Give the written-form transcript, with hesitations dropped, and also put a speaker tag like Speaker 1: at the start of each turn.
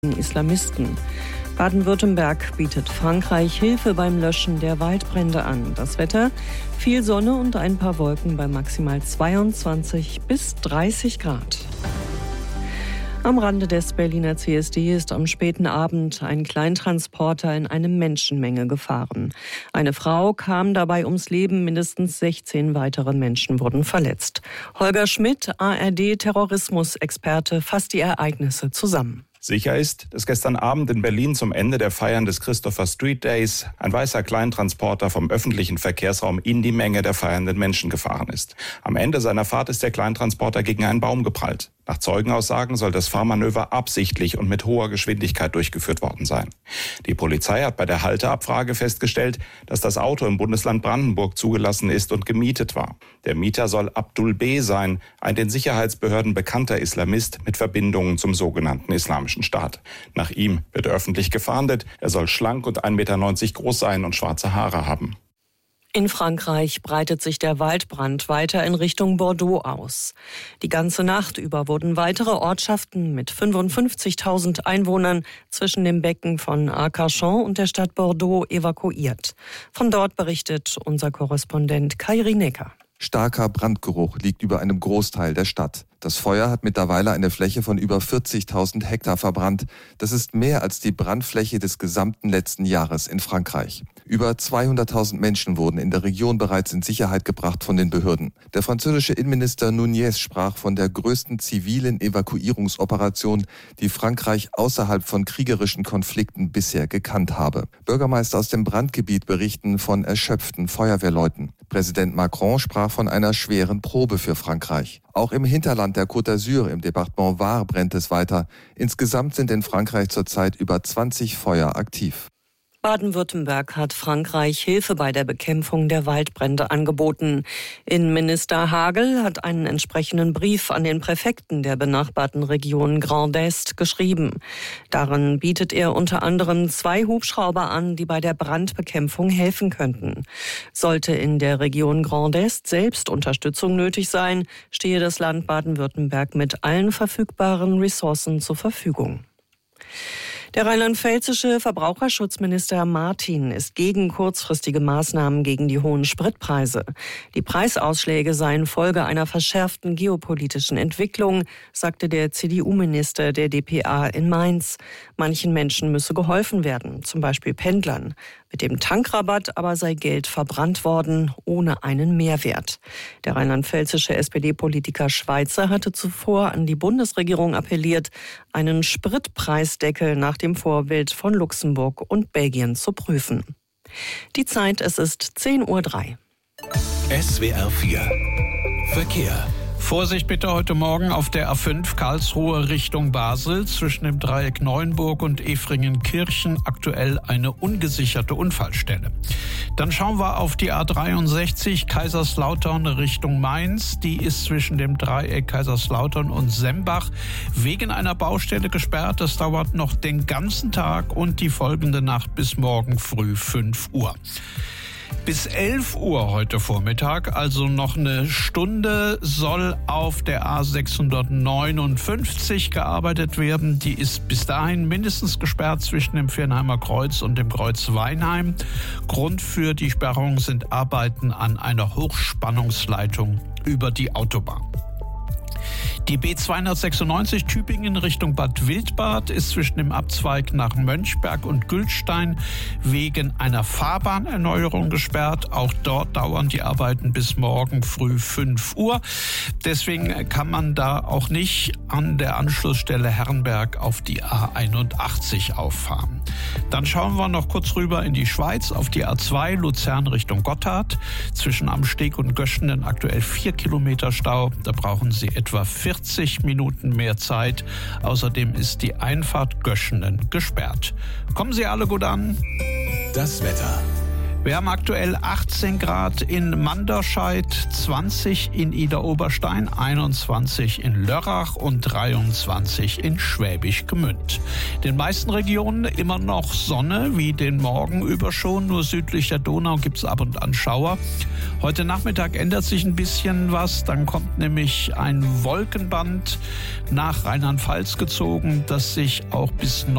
Speaker 1: Islamisten. Baden-Württemberg bietet Frankreich Hilfe beim Löschen der Waldbrände an. Das Wetter: viel Sonne und ein paar Wolken bei maximal 22 bis 30 Grad. Am Rande des Berliner CSD ist am späten Abend ein Kleintransporter in eine Menschenmenge gefahren. Eine Frau kam dabei ums Leben, mindestens 16 weitere Menschen wurden verletzt. Holger Schmidt, ARD-Terrorismusexperte, fasst die Ereignisse zusammen.
Speaker 2: Sicher ist, dass gestern Abend in Berlin zum Ende der Feiern des Christopher Street Days ein weißer Kleintransporter vom öffentlichen Verkehrsraum in die Menge der feiernden Menschen gefahren ist. Am Ende seiner Fahrt ist der Kleintransporter gegen einen Baum geprallt. Nach Zeugenaussagen soll das Fahrmanöver absichtlich und mit hoher Geschwindigkeit durchgeführt worden sein. Die Polizei hat bei der Halteabfrage festgestellt, dass das Auto im Bundesland Brandenburg zugelassen ist und gemietet war. Der Mieter soll Abdul B. sein, ein den Sicherheitsbehörden bekannter Islamist mit Verbindungen zum sogenannten Islamischen Staat. Nach ihm wird öffentlich gefahndet. Er soll schlank und 1,90 Meter groß sein und schwarze Haare haben.
Speaker 1: In Frankreich breitet sich der Waldbrand weiter in Richtung Bordeaux aus. Die ganze Nacht über wurden weitere Ortschaften mit 55.000 Einwohnern zwischen dem Becken von Arcachon und der Stadt Bordeaux evakuiert. Von dort berichtet unser Korrespondent Kai Rinecker.
Speaker 3: Starker Brandgeruch liegt über einem Großteil der Stadt. Das Feuer hat mittlerweile eine Fläche von über 40.000 Hektar verbrannt. Das ist mehr als die Brandfläche des gesamten letzten Jahres in Frankreich. Über 200.000 Menschen wurden in der Region bereits in Sicherheit gebracht von den Behörden. Der französische Innenminister Nunez sprach von der größten zivilen Evakuierungsoperation, die Frankreich außerhalb von kriegerischen Konflikten bisher gekannt habe. Bürgermeister aus dem Brandgebiet berichten von erschöpften Feuerwehrleuten. Präsident Macron sprach von einer schweren Probe für Frankreich. Auch im Hinterland der Côte d'Azur im Departement Var brennt es weiter. Insgesamt sind in Frankreich zurzeit über 20 Feuer aktiv.
Speaker 1: Baden-Württemberg hat Frankreich Hilfe bei der Bekämpfung der Waldbrände angeboten. Innenminister Hagel hat einen entsprechenden Brief an den Präfekten der benachbarten Region Grand Est geschrieben. Darin bietet er unter anderem 2 Hubschrauber an, die bei der Brandbekämpfung helfen könnten. Sollte in der Region Grand Est selbst Unterstützung nötig sein, stehe das Land Baden-Württemberg mit allen verfügbaren Ressourcen zur Verfügung. Der rheinland-pfälzische Verbraucherschutzminister Martin ist gegen kurzfristige Maßnahmen gegen die hohen Spritpreise. Die Preisausschläge seien Folge einer verschärften geopolitischen Entwicklung, sagte der CDU-Minister der dpa in Mainz. Manchen Menschen müsse geholfen werden, zum Beispiel Pendlern. Mit dem Tankrabatt aber sei Geld verbrannt worden, ohne einen Mehrwert. Der rheinland-pfälzische SPD-Politiker Schweizer hatte zuvor an die Bundesregierung appelliert, einen Spritpreisdeckel nach dem Vorbild von Luxemburg und Belgien zu prüfen. Die Zeit, es ist 10:03 Uhr.
Speaker 4: SWR 4 Verkehr.
Speaker 5: Vorsicht bitte heute Morgen auf der A5 Karlsruhe Richtung Basel zwischen dem Dreieck Neuenburg und Efringen-Kirchen aktuell eine ungesicherte Unfallstelle. Dann schauen wir auf die A63 Kaiserslautern Richtung Mainz. Die ist zwischen dem Dreieck Kaiserslautern und Sembach wegen einer Baustelle gesperrt. Das dauert noch den ganzen Tag und die folgende Nacht bis morgen früh 5 Uhr. Bis 11 Uhr heute Vormittag, also noch eine Stunde, soll auf der A659 gearbeitet werden. Die ist bis dahin mindestens gesperrt zwischen dem Viernheimer Kreuz und dem Kreuz Weinheim. Grund für die Sperrung sind Arbeiten an einer Hochspannungsleitung über die Autobahn. Die B296 Tübingen Richtung Bad Wildbad ist zwischen dem Abzweig nach Mönchberg und Gültstein wegen einer Fahrbahnerneuerung gesperrt. Auch dort dauern die Arbeiten bis morgen früh 5 Uhr. Deswegen kann man da auch nicht an der Anschlussstelle Herrenberg auf die A81 auffahren. Dann schauen wir noch kurz rüber in die Schweiz auf die A2 Luzern Richtung Gotthard. Zwischen Amsteg und Göschenen aktuell 4 Kilometer Stau. Da brauchen Sie etwa 40 Minuten mehr Zeit. Außerdem ist die Einfahrt Göschenen gesperrt. Kommen Sie alle gut an.
Speaker 4: Das Wetter.
Speaker 5: Wir haben aktuell 18 Grad in Manderscheid, 20 in Idar-Oberstein, 21 in Lörrach und 23 in Schwäbisch Gmünd. In den meisten Regionen immer noch Sonne, wie den Morgen über schon. Nur südlich der Donau gibt es ab und an Schauer. Heute Nachmittag ändert sich ein bisschen was. Dann kommt nämlich ein Wolkenband nach Rheinland-Pfalz gezogen, das sich auch bis